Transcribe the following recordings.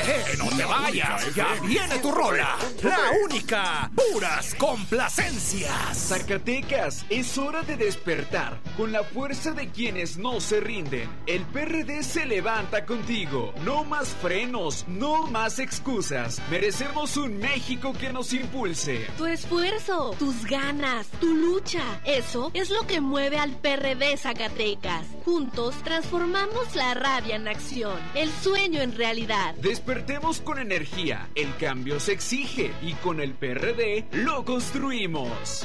No te vayas, ya viene tu rola. La única, puras complacencias. Zacatecas, es hora de despertar con la fuerza de quienes no se rinden. El PRD se levanta contigo. No más frenos, no más excusas. Merecemos un México que nos impulse. Tu esfuerzo, tus ganas, tu lucha. Eso es lo que mueve al PRD Zacatecas. Juntos transformamos la rabia en acción, el sueño en realidad. Despertemos con energía. El cambio se exige y con el PRD lo construimos.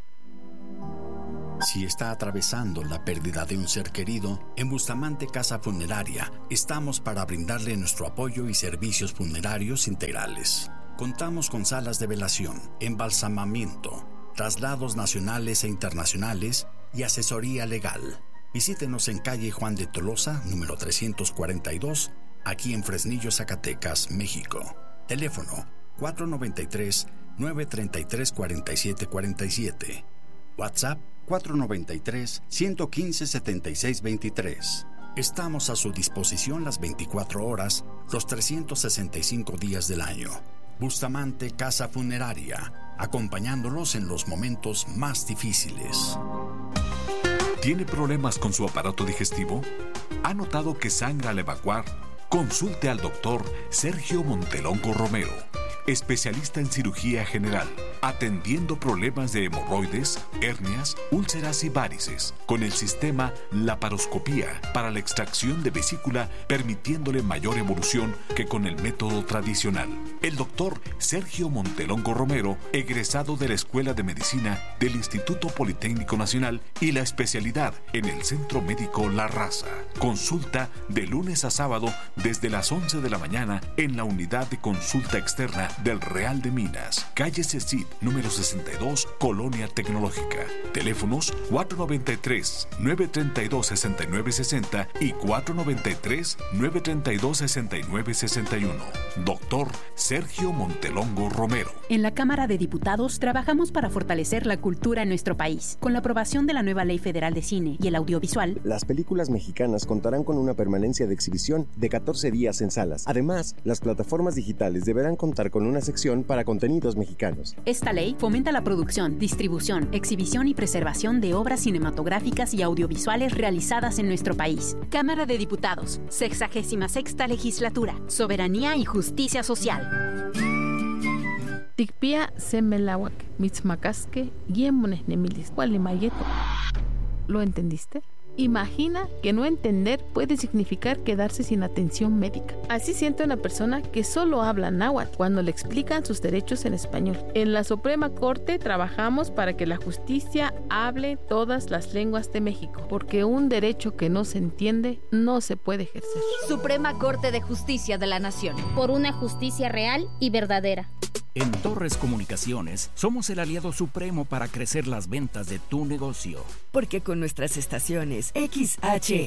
Si está atravesando la pérdida de un ser querido, en Bustamante Casa Funeraria estamos para brindarle nuestro apoyo y servicios funerarios integrales. Contamos con salas de velación, embalsamamiento, traslados nacionales e internacionales y asesoría legal. Visítenos en calle Juan de Tolosa, número 342, aquí en Fresnillo, Zacatecas, México. Teléfono 493-933-4747. WhatsApp 493-115-7623. Estamos a su disposición las 24 horas, los 365 días del año. Bustamante Casa Funeraria, acompañándolos en los momentos más difíciles. ¿Tiene problemas con su aparato digestivo? ¿Ha notado que sangra al evacuar? Consulte al doctor Sergio Montelongo Romero, especialista en cirugía general, atendiendo problemas de hemorroides, hernias, úlceras y varices, con el sistema laparoscopía para la extracción de vesícula, permitiéndole mayor evolución que con el método tradicional. El doctor Sergio Montelongo Romero, egresado de la Escuela de Medicina del Instituto Politécnico Nacional y la especialidad en el Centro Médico La Raza. Consulta de lunes a sábado desde las 11 de la mañana en la unidad de consulta externa del Real de Minas, calle Cecit, número 62, Colonia Tecnológica. Teléfonos 493-932-6960 y 493-932-6961. Doctor Sergio Montelongo Romero. En la Cámara de Diputados trabajamos para fortalecer la cultura en nuestro país. Con la aprobación de la nueva Ley Federal de Cine y el Audiovisual, las películas mexicanas contarán con una permanencia de exhibición de 14 días en salas. Además, las plataformas digitales deberán contar con una sección para contenidos mexicanos. Esta ley fomenta la producción, distribución, exhibición y preservación de obras cinematográficas y audiovisuales realizadas en nuestro país. Cámara de Diputados, 66ª Legislatura, Soberanía y Justicia Social. Tikpia semelawak, mitzmacasque, guiemones nemilis, mayeto. ¿Lo entendiste? Imagina que no entender puede significar quedarse sin atención médica. Así siente una persona que solo habla náhuatl cuando le explican sus derechos en español. En la Suprema Corte trabajamos para que la justicia hable todas las lenguas de México, porque un derecho que no se entiende no se puede ejercer. Suprema Corte de Justicia de la Nación. Por una justicia real y verdadera. En Torres Comunicaciones somos el aliado supremo para crecer las ventas de tu negocio. Porque con nuestras estaciones XHEL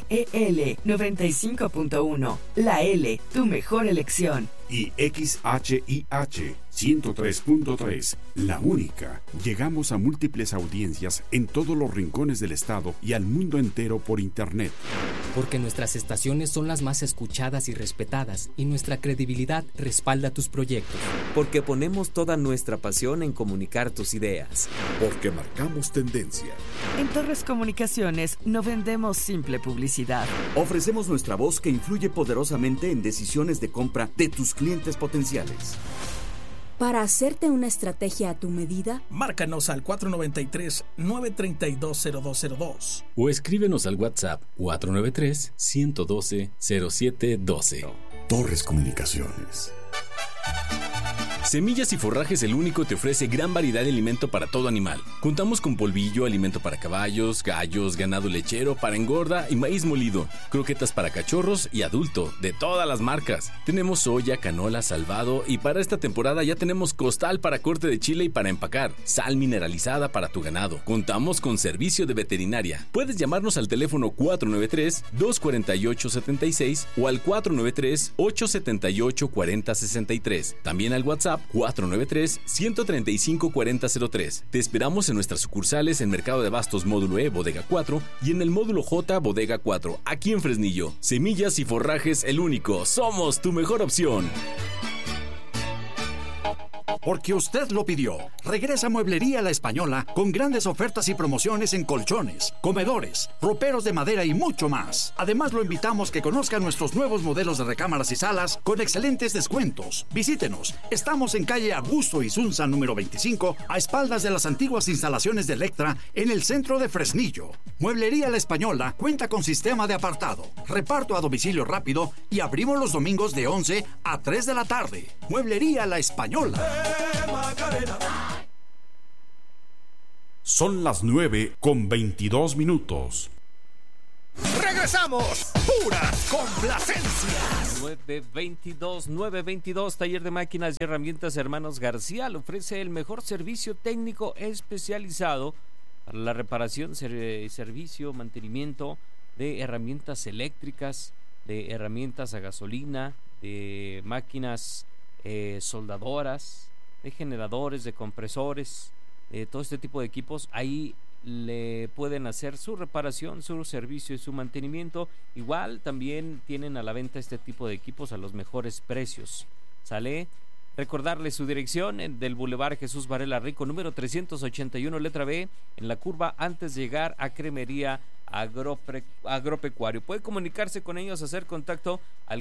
95.1, la L, tu mejor elección. Y XHIH 103.3, la única. Llegamos a múltiples audiencias en todos los rincones del estado y al mundo entero por internet. Porque nuestras estaciones son las más escuchadas y respetadas y nuestra credibilidad respalda tus proyectos. Porque ponemos toda nuestra pasión en comunicar tus ideas. Porque marcamos tendencia. En Torres Comunicaciones no vendemos simple publicidad. Ofrecemos nuestra voz que influye poderosamente en decisiones de compra de tus clientes potenciales. Para hacerte una estrategia a tu medida, márcanos al 493-932-0202 o escríbenos al WhatsApp 493-112-0712. Torres Comunicaciones. Semillas y Forrajes El Único te ofrece gran variedad de alimento para todo animal. Contamos con polvillo, alimento para caballos, gallos, ganado lechero, para engorda y maíz molido, croquetas para cachorros y adulto, de todas las marcas. Tenemos soya, canola, salvado y para esta temporada ya tenemos costal para corte de chile y para empacar, sal mineralizada para tu ganado. Contamos con servicio de veterinaria. Puedes llamarnos al teléfono 493-248-76 o al 493-878-4063. También al WhatsApp WhatsApp 493-135-4003. Te esperamos en nuestras sucursales en Mercado de Abastos Módulo E, Bodega 4 y en el Módulo J, Bodega 4, aquí en Fresnillo. Semillas y forrajes El Único. Somos tu mejor opción. Porque usted lo pidió. Regresa Mueblería La Española con grandes ofertas y promociones en colchones, comedores, roperos de madera y mucho más. Además, lo invitamos que conozca nuestros nuevos modelos de recámaras y salas con excelentes descuentos. Visítenos. Estamos en calle Augusto Isunza número 25, a espaldas de las antiguas instalaciones de Electra, en el centro de Fresnillo. Mueblería La Española cuenta con sistema de apartado, reparto a domicilio rápido y abrimos los domingos de 11 a 3 de la tarde. Mueblería La Española. Son las 9:22. ¡Regresamos! ¡Puras complacencias! 922, Taller de Máquinas y Herramientas Hermanos García le ofrece el mejor servicio técnico especializado para la reparación, servicio, mantenimiento de herramientas eléctricas, de herramientas a gasolina, de máquinas soldadoras, de generadores, de compresores, de todo este tipo de equipos. Ahí le pueden hacer su reparación, su servicio y su mantenimiento. Igual también tienen a la venta este tipo de equipos a los mejores precios. ¿Sale? Recordarle su dirección del Boulevard Jesús Varela Rico, número 381, letra B, en la curva antes de llegar a Cremería Agropecuario. Puede comunicarse con ellos, hacer contacto al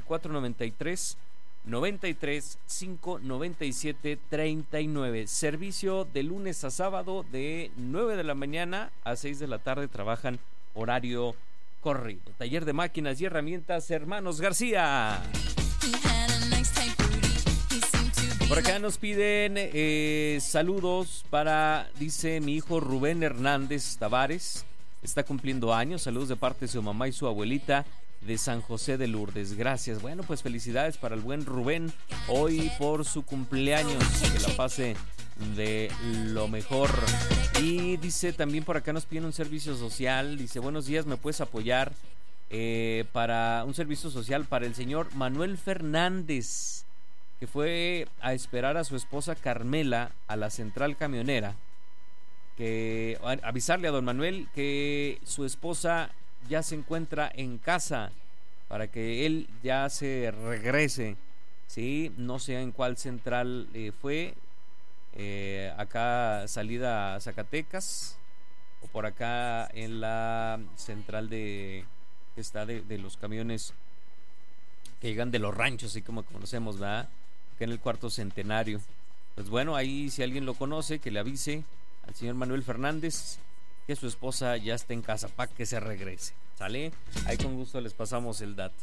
493-597-39. Servicio de lunes a sábado de 9 de la mañana a 6 de la tarde. Trabajan horario corrido. Taller de Máquinas y Herramientas Hermanos García. Por acá nos piden saludos para, dice mi hijo Rubén Hernández Tavares. Está cumpliendo años. Saludos de parte de su mamá y su abuelita de San José de Lourdes. Gracias. Bueno, pues felicidades para el buen Rubén hoy por su cumpleaños. Que la pase de lo mejor. Y dice también por acá nos piden un servicio social. Dice, buenos días, ¿me puedes apoyar para un servicio social para el señor Manuel Fernández, que fue a esperar a su esposa Carmela a la central camionera? Que avisarle a don Manuel que su esposa ya se encuentra en casa para que él ya se regrese, ¿sí? No sé en cuál central fue, acá salida a Zacatecas o por acá en la central de los camiones que llegan de los ranchos, así como conocemos, ¿verdad? Que en el Cuarto Centenario. Pues bueno, ahí si alguien lo conoce, que le avise al señor Manuel Fernández que su esposa ya está en casa para que se regrese. ¿Sale? Ahí con gusto les pasamos el dato.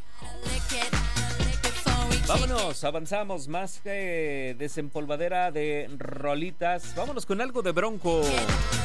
Vámonos, avanzamos, más que desempolvadera de rolitas. Vámonos con algo de Bronco.